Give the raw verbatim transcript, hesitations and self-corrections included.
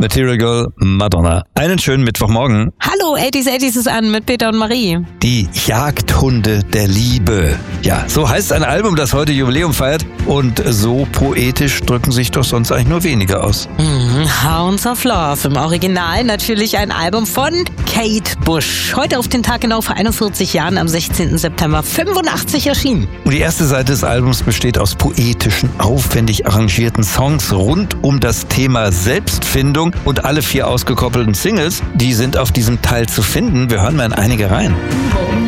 Material Girl, Madonna. Einen schönen Mittwochmorgen. Hallo, achtziger achtzig ist an mit Peter und Marie. Die Jagdhunde der Liebe. Ja, so heißt ein Album, das heute Jubiläum feiert. Und so poetisch drücken sich doch sonst eigentlich nur wenige aus. Mhm, Hounds of Love. Im Original natürlich ein Album von Kate Bush. Heute auf den Tag genau vor einundvierzig Jahren, am sechzehnten September fünfundachtzig erschienen. Und die erste Seite des Albums besteht aus poetischen, aufwendig arrangierten Songs rund um das Thema Selbstfindung. Und alle vier ausgekoppelten Singles, die sind auf diesem Teil zu finden. Wir hören mal in einige rein.